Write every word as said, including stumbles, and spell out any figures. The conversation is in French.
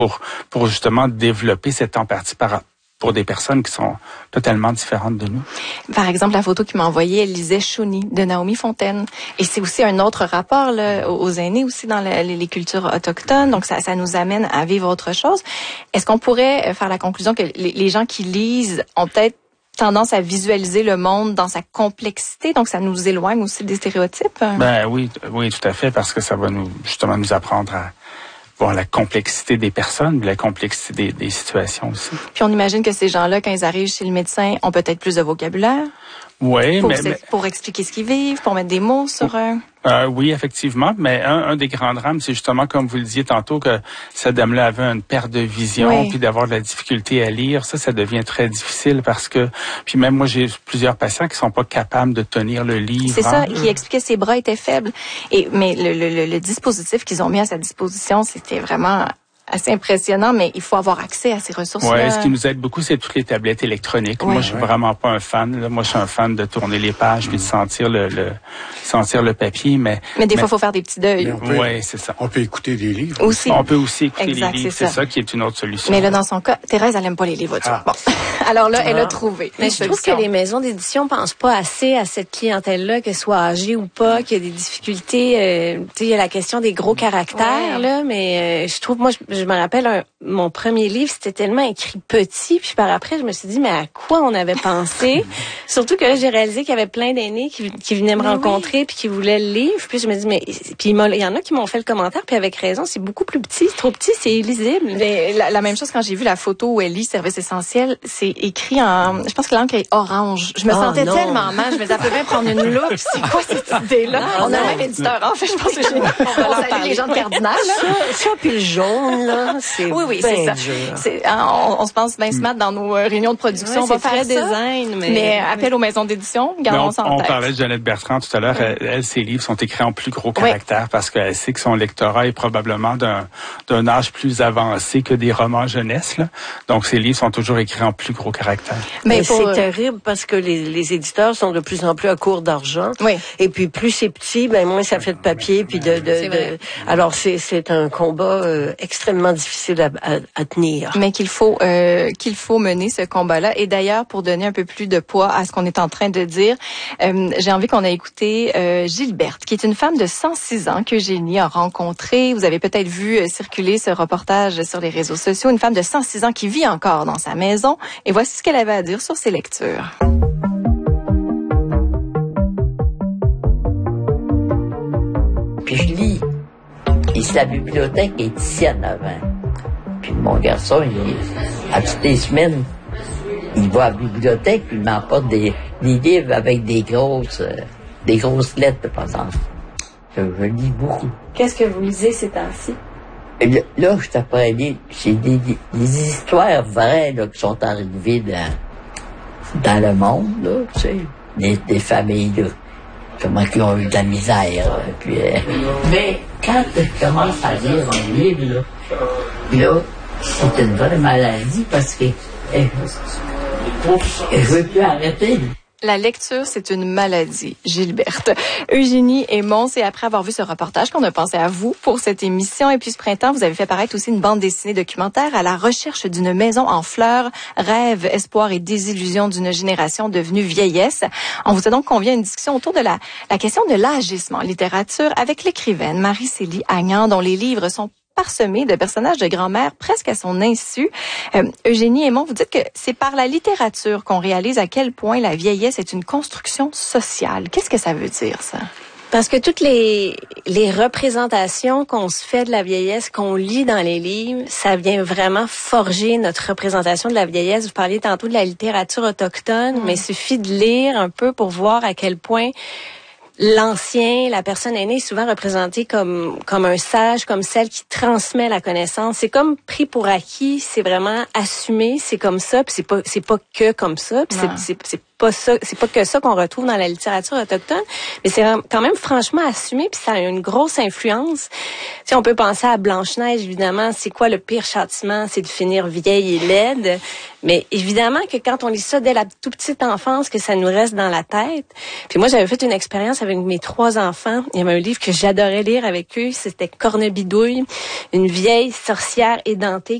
pour, pour justement développer cette empathie par pour des personnes qui sont totalement différentes de nous. Par exemple, la photo qu'il m'a envoyée, elle lisait Shawnee de Naomi Fontaine. Et c'est aussi un autre rapport là, aux aînés aussi dans la, les, les cultures autochtones. Donc, ça, ça nous amène à vivre autre chose. Est-ce qu'on pourrait faire la conclusion que les, les gens qui lisent ont peut-être tendance à visualiser le monde dans sa complexité, donc ça nous éloigne aussi des stéréotypes? Ben oui, oui, tout à fait, parce que ça va nous justement nous apprendre à voir la complexité des personnes, la complexité des, des situations aussi. Puis on imagine que ces gens-là, quand ils arrivent chez le médecin, ont peut-être plus de vocabulaire. Oui, pour, mais, mais pour expliquer ce qu'ils vivent, pour mettre des mots sur eux. Euh, oui, effectivement, mais un, un des grands drames, c'est justement, comme vous le disiez tantôt, que cette dame-là avait une perte de vision, oui. Puis d'avoir de la difficulté à lire, ça, ça devient très difficile parce que, puis même moi, j'ai plusieurs patients qui sont pas capables de tenir le livre. C'est ça, qui expliquait que ses bras étaient faibles. Et mais le, le, le dispositif qu'ils ont mis à sa disposition, c'était vraiment assez impressionnant, mais il faut avoir accès à ces ressources-là. Oui, ce qui nous aide beaucoup, c'est toutes les tablettes électroniques. Ouais, moi, je suis ouais. vraiment pas un fan. Là. Moi, je suis un fan de tourner les pages puis de sentir le, le sentir le papier, mais mais des mais, fois, il faut faire des petits deuils. Oui, c'est ça. On peut écouter des livres. Aussi. On peut aussi écouter exact, les livres. C'est ça. ça qui est une autre solution. Mais là, dans son cas, Thérèse, elle aime pas les livres. Ah. Bon. Alors là, elle a trouvé. Mais je trouve que les maisons d'édition pensent pas assez à cette clientèle-là, qu'elle soit âgée ou pas, qu'il y a des difficultés. Euh, tu sais, il y a la question des gros caractères, ouais. là, mais euh, je trouve, moi, je, je me rappelle un mon premier livre, c'était tellement écrit petit, puis par après, je me suis dit, mais à quoi on avait pensé? Surtout que là, j'ai réalisé qu'il y avait plein d'aînés qui, qui venaient me mais rencontrer, oui. puis qui voulaient le livre. Puis je me dis, mais puis il y en a qui m'ont fait le commentaire, puis avec raison, c'est beaucoup plus petit, trop petit, c'est illisible. Mais la, la même chose quand j'ai vu la photo où elle lit Service essentiel, c'est écrit en, je pense que l'encre est orange. Je me oh, sentais non. tellement mal, je me disais, elle peut bien prendre une loupe. C'est quoi cette idée-là? Non, on non. a même éditeur, en fait, je pense que j'ai, on va salue les gens de Cardinal. Ça, ça puis le jaune, là, c'est oui, oui, c'est ça. C'est, on, on se pense bien smart dans nos réunions de production. Ouais, on va faire design, mais, mais appel aux maisons d'édition, gardons ça en tête. On parlait de Jeannette Bertrand tout à l'heure. Ouais. Elle, elle, ses livres sont écrits en plus gros caractères oui. parce qu'elle sait que son lectorat est probablement d'un, d'un âge plus avancé que des romans jeunesse. Là. Donc, ses livres sont toujours écrits en plus gros caractères. Mais, mais c'est euh... terrible parce que les, les éditeurs sont de plus en plus à court d'argent. Oui. Et puis, plus c'est petit, ben moins ça fait de papier. Puis de, de, de... Alors, c'est, c'est un combat euh, extrêmement difficile à, à, à tenir. Mais qu'il faut euh, qu'il faut mener ce combat-là. Et d'ailleurs, pour donner un peu plus de poids à ce qu'on est en train de dire, euh, j'ai envie qu'on a écouté euh, Gilberte, qui est une femme de cent six ans qu'Eugénie a rencontrée. Vous avez peut-être vu euh, circuler ce reportage sur les réseaux sociaux. Une femme de cent six ans qui vit encore dans sa maison. Et voici ce qu'elle avait à dire sur ses lectures. Puis je lis. Et la bibliothèque est ici en avant. Puis mon garçon, il, à toutes les semaines, il va à la bibliothèque, puis il m'apporte des, des livres avec des grosses, euh, des grosses lettres, par exemple. Je, je lis beaucoup. Qu'est-ce que vous lisez ces temps-ci? Là, là je t'apprends à lire, c'est des, des, des histoires vraies là, qui sont arrivées dans, dans le monde, là, tu sais, des, des familles, là, comment ils ont eu de la misère. Là, puis, euh, mais quand je commence à lire un livre, là, là, c'est une vraie maladie parce que eh, je ne veux plus arrêter. La lecture, c'est une maladie, Gilberte. Eugénie Aymon, c'est après avoir vu ce reportage qu'on a pensé à vous pour cette émission. Et puis ce printemps, vous avez fait paraître aussi une bande dessinée documentaire à la recherche d'une maison en fleurs, rêve, espoir et désillusion d'une génération devenue vieillesse. On vous a donc convié à une discussion autour de la, la question de l'âgissement en littérature avec l'écrivaine Marie-Célie Agnan, dont les livres sont parsemé de personnages de grand-mère presque à son insu. Euh, Eugénie Aymon, vous dites que c'est par la littérature qu'on réalise à quel point la vieillesse est une construction sociale. Qu'est-ce que ça veut dire, ça? Parce que toutes les les représentations qu'on se fait de la vieillesse, qu'on lit dans les livres, ça vient vraiment forger notre représentation de la vieillesse. Vous parliez tantôt de la littérature autochtone, mmh. mais il suffit de lire un peu pour voir à quel point l'ancien, la personne aînée est souvent représentée comme comme un sage, comme celle qui transmet la connaissance. C'est comme pris pour acquis, c'est vraiment assumé, c'est comme ça, puis c'est pas c'est pas que comme ça, puis c'est, c'est c'est pas ça, c'est pas que ça qu'on retrouve dans la littérature autochtone, mais c'est quand même franchement assumé, puis ça a une grosse influence. Si on peut penser à Blanche-Neige, évidemment, c'est quoi le pire châtiment? C'est de finir vieille et laide. Mais évidemment que quand on lit ça dès la toute petite enfance, que ça nous reste dans la tête. Puis moi, j'avais fait une expérience avec mes trois enfants. Il y avait un livre que j'adorais lire avec eux. C'était Cornebidouille, une vieille sorcière édentée